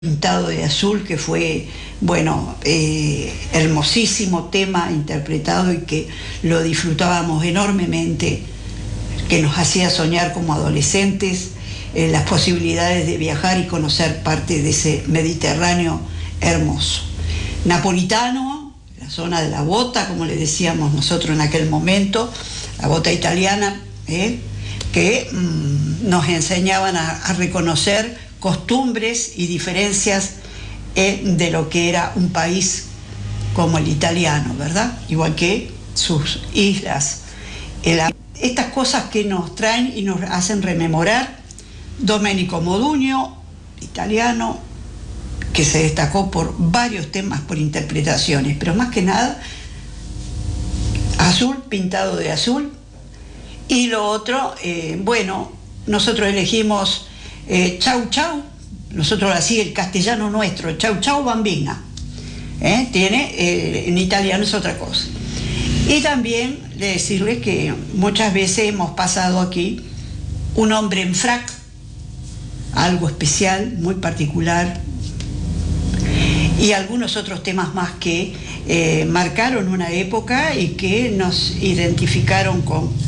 Pintado de azul, que fue, bueno, hermosísimo tema interpretado y que lo disfrutábamos enormemente, que nos hacía soñar como adolescentes las posibilidades de viajar y conocer parte de ese Mediterráneo hermoso. Napolitano, la zona de la bota, como le decíamos nosotros en aquel momento, la bota italiana, que nos enseñaban a reconocer costumbres y diferencias de lo que era un país como el italiano, ¿verdad? Igual que sus islas. Estas cosas que nos traen y nos hacen rememorar Domenico Modugno, italiano, que se destacó por varios temas, por interpretaciones, pero más que nada, azul, pintado de azul. Y lo otro, bueno, nosotros elegimos Chau Chau, nosotros así el castellano nuestro, Chau Chau Bambina, tiene, en italiano es otra cosa. Y también decirles que muchas veces hemos pasado aquí Un hombre en frac, algo especial, muy particular, y algunos otros temas más que marcaron una época y que nos identificaron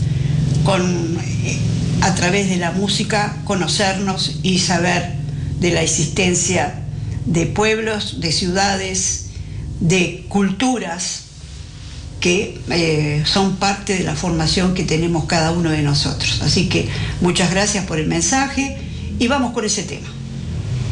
a través de la música, conocernos y saber de la existencia de pueblos, de ciudades, de culturas que son parte de la formación que tenemos cada uno de nosotros. Así que muchas gracias por el mensaje y vamos con ese tema.